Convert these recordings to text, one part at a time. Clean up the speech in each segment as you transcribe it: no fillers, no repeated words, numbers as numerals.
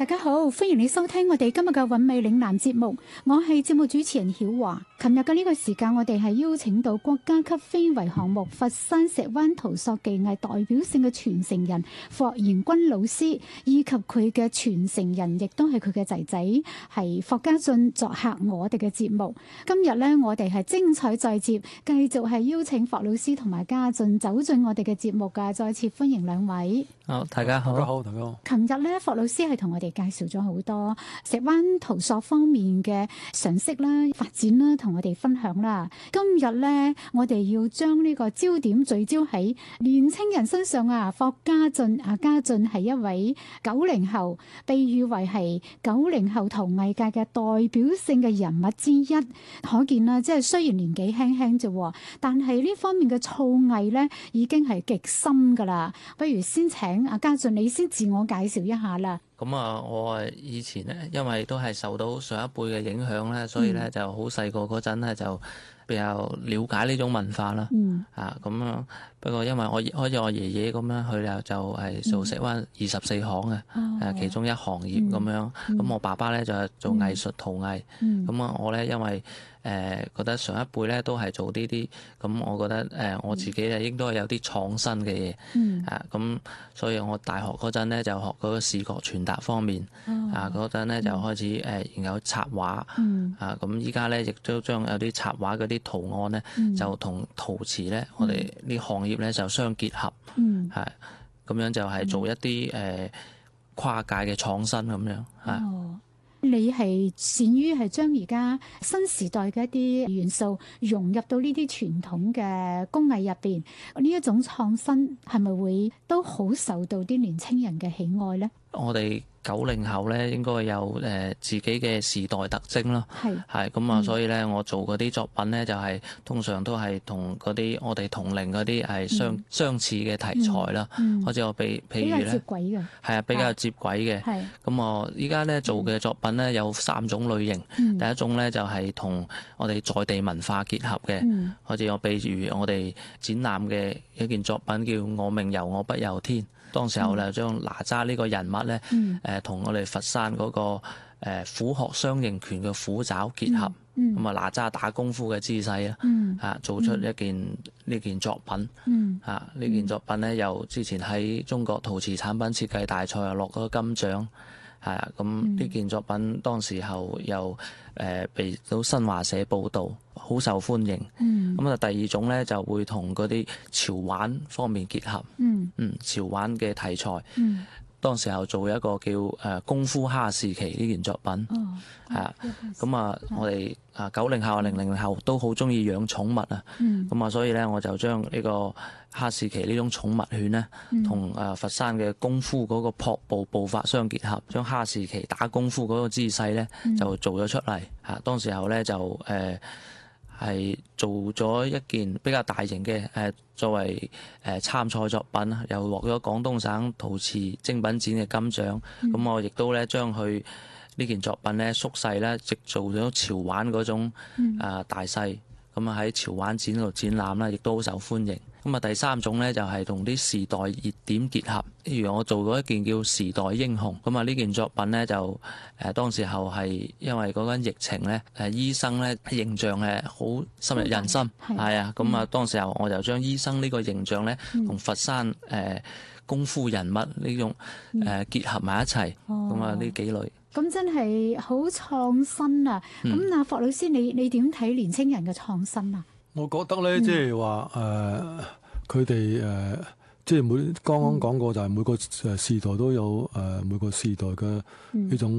大家好，歡迎你收聽我哋今日嘅韻味嶺南節目，我係節目主持人曉華。琴日嘅呢個時間，我哋係邀請到國家級非遺項目佛山石灣陶塑技藝代表性嘅傳承人霍賢軍老師，以及佢嘅傳承人，亦都係佢嘅仔仔，係霍家俊作客我哋嘅節目。今日呢，我哋係精彩再接，繼續係邀請霍老師同埋家俊走進我哋嘅節目噶，再次歡迎兩位。 好，大家好，大家好，大家好。 琴日咧，霍老師係同我哋介紹咗好多石灣陶塑方面嘅常識啦、發展啦，同我哋分享啦。今日咧，我哋要將呢個焦點聚焦喺年青人身上啊。霍家俊，家俊係一位90後，被譽為係90後陶藝界嘅代表性嘅人物之一。可見啦，即係雖然年紀輕輕啫，但係呢方面嘅造詣咧，已經係極深噶啦。不如先請家俊，你先自我介紹一下啦。 咁啊，我以前咧，因為都係受到上一輩嘅影響咧，所以咧就好細個嗰陣咧就比較了解呢種文化啦。咁啊，不過因為好似我爺爺咁樣，佢就係做石灣24行嘅，其中一行業咁樣。咁我爸爸咧就係做藝術陶藝。咁啊，我咧因為覺得上一輩咧都係做呢啲，咁我覺得我自己咧應該有啲創新嘅嘢。咁所以我大學嗰陣咧就學嗰個視覺傳達方面。嗰陣咧就開始研究插畫。咁依家咧亦都將有啲插畫嗰啲圖案咧，就同陶瓷咧，我哋呢行業咧就相結合。咁樣就係做一啲跨界嘅創新咁樣。 你係善於係將而家新時代嘅一啲元素融入到呢啲傳統嘅工藝入邊，呢一種創新係咪會都好受到啲年青人嘅喜愛呢？ 我哋90後咧應該有自己嘅時代特徵咯，係咁啊，所以咧我做嗰啲作品咧就係通常都係同嗰啲我哋同齡嗰啲係相似嘅題材啦。好似我譬如咧， 接軌嘅係啊，比較接軌嘅。咁我依家咧做嘅作品咧有3種類型。第一種咧就係同我哋在地文化結合嘅，好似我譬如我哋展覽嘅一件作品叫我命由我不由天。當時候咧，將哪吒呢個人物咧，同我哋佛山嗰個虎鶴雙形拳嘅虎爪結合，咁啊哪吒打功夫嘅姿勢啦，做出呢件作品。呢件作品咧，又之前喺中國陶瓷產品設計大賽又落咗金獎。咁呢件作品當時候又被到新華社報導，好受歡迎。咁啊，第二種咧就會同嗰啲潮玩方面結合。潮玩嘅題材。當時候做一個叫功夫哈士奇呢件作品。咁啊，我哋90後、00後都好中意養寵物啊。咁啊，所以咧我就將呢個哈士奇呢種寵物犬咧，同佛山嘅功夫嗰個撲步步法相結合，將哈士奇打功夫嗰個姿勢咧就做咗出嚟。當時候咧就係做咗一件比較大型嘅作為參賽作品，又獲咗廣東省陶瓷精品展嘅金獎。咁我亦都咧將佢呢件作品咧縮細咧，直做咗潮玩嗰種大細。咁啊喺潮玩展度展覽啦，亦都好受歡迎。咁啊第3種咧就係同啲時代熱點結合，例如我做過一件叫時代英雄。咁啊呢件作品咧就當時候係因為嗰陣疫情咧，醫生咧形象好深入人心。咁啊當時候我就將醫生呢個形象咧同佛山功夫人物呢種結合埋一齊。咁啊呢幾類。 咁真係好創新啊！咁霍老師，你點睇年青人嘅創新啊？ 我覺得咧，即係話佢哋即係剛剛講過，就係每個時代都有每個時代嘅呢種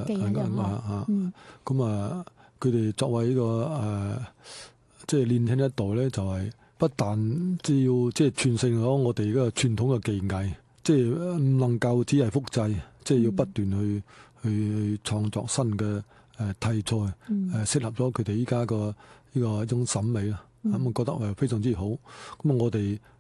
咁啊，佢哋作為呢個即係年輕一代咧，就係不但只要即係傳承咗我哋嗰個傳統嘅技藝，即係唔能夠只係複製，即係要不斷去創作新嘅題材，適合咗佢哋依家個呢個一種審美啦。咁我覺得非常之好。咁我哋